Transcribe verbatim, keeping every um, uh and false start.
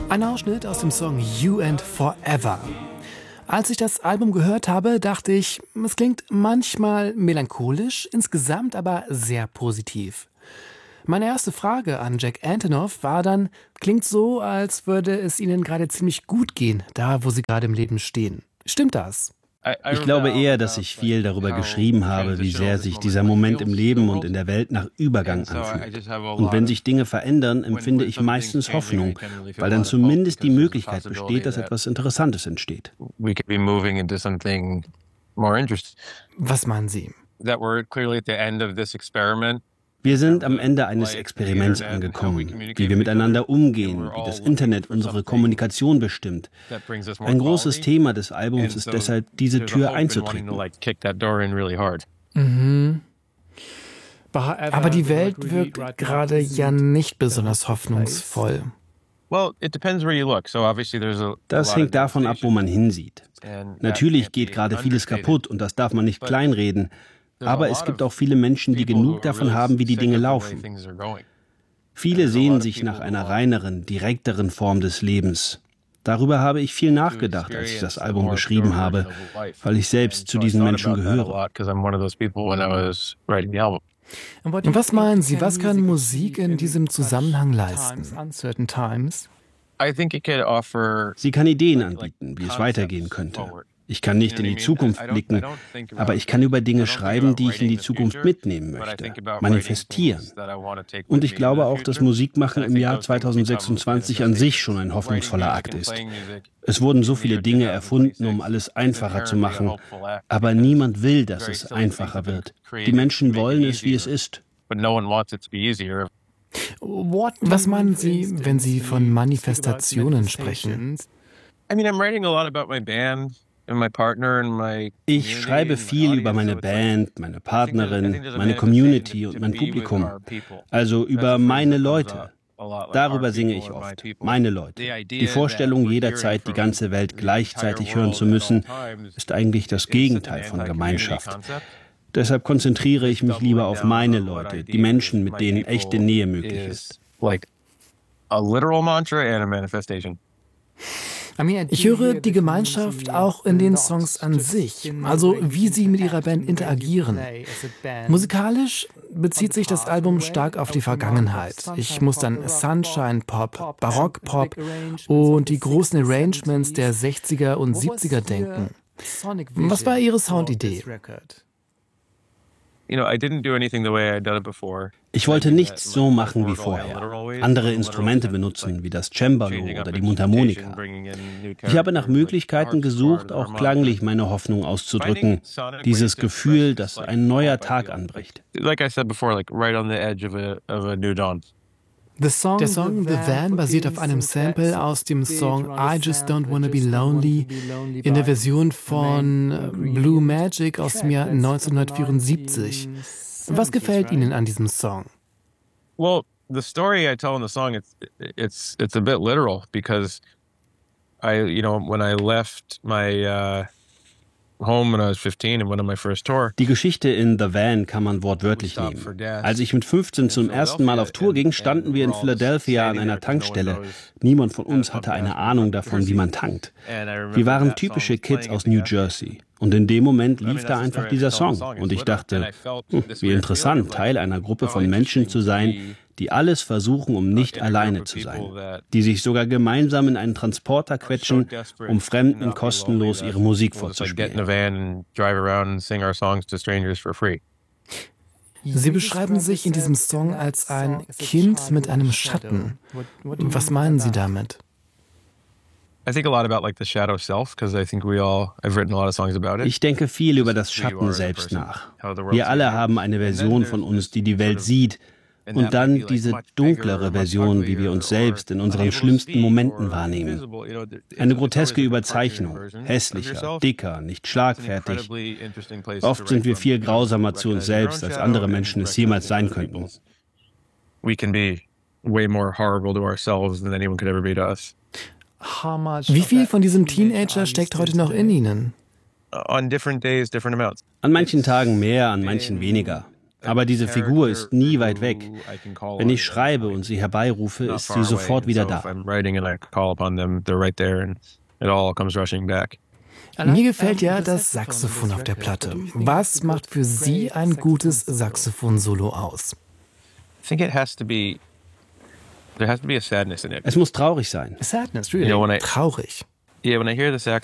Ein Ausschnitt aus dem Song You and Forever. Als ich das Album gehört habe, dachte ich, es klingt manchmal melancholisch, insgesamt aber sehr positiv. Meine erste Frage an Jack Antonoff war dann, klingt so, als würde es Ihnen gerade ziemlich gut gehen, da wo Sie gerade im Leben stehen. Stimmt das? Ich glaube eher, dass ich viel darüber geschrieben habe, wie sehr sich dieser Moment im Leben und in der Welt nach Übergang anfühlt. Und wenn sich Dinge verändern, empfinde ich meistens Hoffnung, weil dann zumindest die Möglichkeit besteht, dass etwas Interessantes entsteht. Was meinen Sie? Wir sind am Ende eines Experiments angekommen, wie wir miteinander umgehen, wie das Internet unsere Kommunikation bestimmt. Ein großes Thema des Albums ist deshalb, diese Tür einzutreten. Mhm. Aber die Welt wirkt gerade ja nicht besonders hoffnungsvoll. Das hängt davon ab, wo man hinsieht. Natürlich geht gerade vieles kaputt und das darf man nicht kleinreden. Aber es gibt auch viele Menschen, die genug davon haben, wie die Dinge laufen. Viele sehnen sich nach einer reineren, direkteren Form des Lebens. Darüber habe ich viel nachgedacht, als ich das Album geschrieben habe, weil ich selbst zu diesen Menschen gehöre. Und was meinen Sie, was kann Musik in diesem Zusammenhang leisten? Sie kann Ideen anbieten, wie es weitergehen könnte. Ich kann nicht in die Zukunft blicken, aber ich kann über Dinge schreiben, die ich in die Zukunft mitnehmen möchte, manifestieren. Und ich glaube auch, dass Musikmachen im Jahr zweitausendsechsundzwanzig an sich schon ein hoffnungsvoller Akt ist. Es wurden so viele Dinge erfunden, um alles einfacher zu machen, aber niemand will, dass es einfacher wird. Die Menschen wollen es, wie es ist. Was meinen Sie, wenn Sie von Manifestationen sprechen? Ich schreibe viel über meine Band, meine Partnerin, meine Community und mein Publikum. Also über meine Leute. Darüber singe ich oft. Meine Leute. Die Vorstellung, jederzeit die ganze Welt gleichzeitig hören zu müssen, ist eigentlich das Gegenteil von Gemeinschaft. Deshalb konzentriere ich mich lieber auf meine Leute, die Menschen, mit denen echte Nähe möglich ist. Ich höre die Gemeinschaft auch in den Songs an sich, also wie sie mit ihrer Band interagieren. Musikalisch bezieht sich das Album stark auf die Vergangenheit. Ich muss an Sunshine Pop, Barock Pop und die großen Arrangements der sechziger und siebziger denken. Was war Ihre Soundidee? Ich wollte nichts so machen wie vorher. Andere Instrumente benutzen, wie das Cembalo oder die Mundharmonika. Ich habe nach Möglichkeiten gesucht, auch klanglich meine Hoffnung auszudrücken. Dieses Gefühl, dass ein neuer Tag anbricht. Der Song The Van basiert auf einem Sample aus dem Song I Just Don't Wanna Be Lonely in der Version von Blue Magic aus dem Jahr neunzehnhundertvierundsiebzig. Was gefällt Ihnen an diesem Song? Well, the story I tell in the song, it's it's it's a bit literal because I, you know, when I left my uh, home when I was fifteen and went on my first tour. Die Geschichte in The Van kann man wortwörtlich nehmen. Als ich mit fünfzehn zum ersten Mal auf Tour ging, standen wir in Philadelphia an einer Tankstelle. Niemand von uns hatte eine Ahnung davon, wie man tankt. Wir waren typische Kids aus New Jersey. Und in dem Moment lief da einfach dieser Song. Und ich dachte, hm, wie interessant, Teil einer Gruppe von Menschen zu sein, die alles versuchen, um nicht alleine zu sein. Die sich sogar gemeinsam in einen Transporter quetschen, um Fremden kostenlos ihre Musik vorzuspielen. Sie beschreiben sich in diesem Song als ein Kind mit einem Schatten. Was meinen Sie damit? Ich denke viel über das Schatten selbst nach. Wir alle haben eine Version von uns, die die Welt sieht, und dann diese dunklere Version, wie wir uns selbst in unseren schlimmsten Momenten wahrnehmen. Eine groteske Überzeichnung, hässlicher, dicker, nicht schlagfertig. Oft sind wir viel grausamer zu uns selbst, als andere Menschen es jemals sein könnten. Wie viel von diesem Teenager steckt heute noch in Ihnen? An manchen Tagen mehr, an manchen weniger. Aber diese Figur ist nie weit weg. Wenn ich schreibe und sie herbeirufe, ist sie sofort wieder da. Mir gefällt ja das Saxophon auf der Platte. Was macht für Sie ein gutes Saxophon-Solo aus? Es muss traurig sein. Sadness, really? Traurig. Yeah, when I hear the